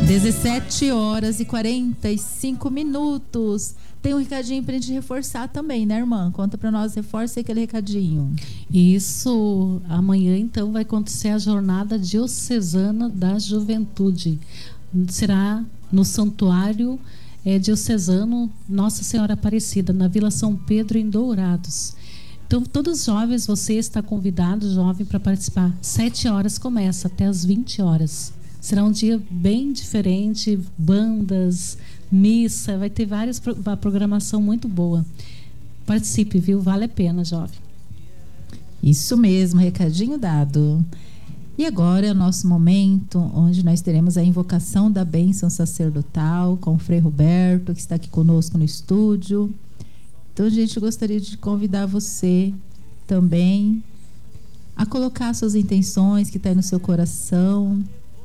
17h45. Tem um recadinho pra gente reforçar também, né, irmã? Conta pra nós, reforça aquele recadinho. Isso, amanhã então vai acontecer a Jornada Diocesana da Juventude. Será no Santuário Diocesano Nossa Senhora Aparecida, na Vila São Pedro, em Dourados. Então, todos os jovens, você está convidado, jovem, para participar. 7 horas começa, até as 20 horas. Será um dia bem diferente, bandas, missa, vai ter uma programação muito boa. Participe, viu? Vale a pena, jovem. Isso mesmo, recadinho dado. E agora é o nosso momento, onde nós teremos a invocação da bênção sacerdotal com o Frei Roberto, que está aqui conosco no estúdio. Então, a gente gostaria de convidar você também a colocar suas intenções que está aí no seu coração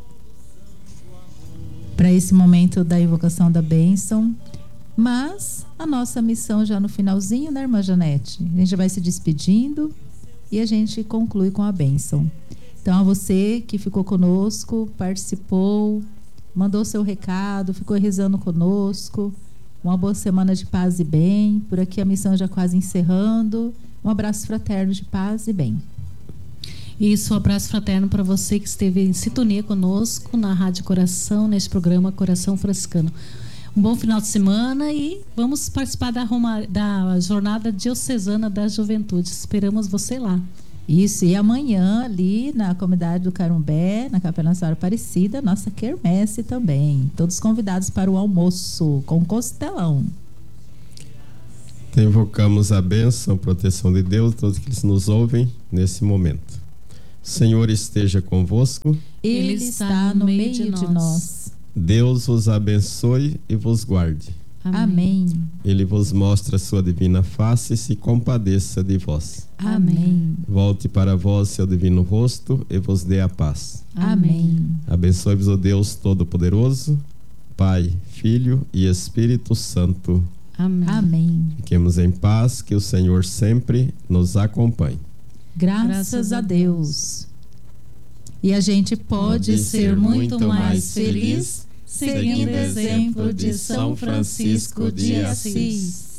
para esse momento da invocação da bênção. Mas a nossa missão já no finalzinho, né, irmã Janete? A gente já vai se despedindo e a gente conclui com a bênção. Então, a você que ficou conosco, participou, mandou seu recado, ficou rezando conosco, uma boa semana de paz e bem. Por aqui a missão já quase encerrando. Um abraço fraterno de paz e bem. Isso, um abraço fraterno para você que esteve em sintonia conosco na Rádio Coração, neste programa Coração Franciscano. Um bom final de semana e vamos participar da Jornada Diocesana da Juventude. Esperamos você lá. Isso, e amanhã ali na comunidade do Carumbé, na Capela Nossa Senhora Aparecida, nossa quermesse também. Todos convidados para o almoço com costelão. Então, invocamos a bênção, proteção de Deus, todos que nos ouvem nesse momento. Senhor esteja convosco. Ele está no meio de nós. Deus vos abençoe e vos guarde. Amém. Ele vos mostra a sua divina face e se compadeça de vós. Amém. Volte para vós seu divino rosto e vos dê a paz. Amém. Abençoe-vos o Deus Todo-Poderoso, Pai, Filho e Espírito Santo. Amém. Amém. Fiquemos em paz, que o Senhor sempre nos acompanhe. Graças a Deus. E a gente pode ser muito mais feliz seguindo o exemplo de São Francisco de Assis.